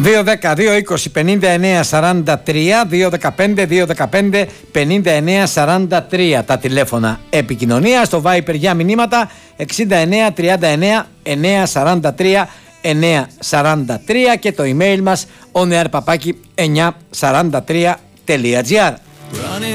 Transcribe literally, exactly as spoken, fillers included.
δύο δέκα, δύο είκοσι, πενήντα εννέα σαράντα τρία, δύο δεκαπέντε, δύο δεκαπέντε, πενήντα εννέα σαράντα τρία τα τηλέφωνα επικοινωνίας, στο Viper για μηνύματα εξήντα εννέα τριάντα εννέα εννιακόσια σαράντα τρία εννιακόσια σαράντα τρία και το email μας oneair παπάκι εννιακόσια σαράντα τρία τελεία τζι άρ.